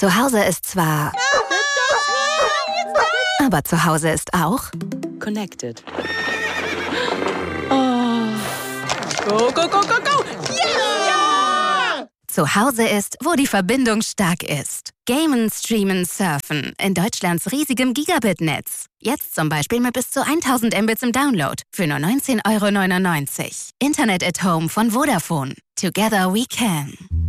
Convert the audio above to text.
Zu Hause ist zwar... Aber zu Hause ist auch... Connected. Oh. Go, go, go, go, go! Ja! Zu Hause ist, wo die Verbindung stark ist. Gamen, streamen, surfen. In Deutschlands riesigem Gigabit-Netz. Jetzt zum Beispiel mit bis zu 1000 Mbits im Download. Für nur 19,99 €. Internet at Home von Vodafone. Together we can.